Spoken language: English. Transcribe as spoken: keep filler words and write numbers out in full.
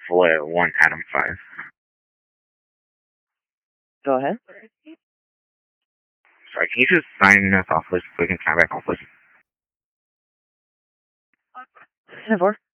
Floyd one Adam five. Go ahead. Sorry, can you just sign us off list so we can sign back off list? ten four.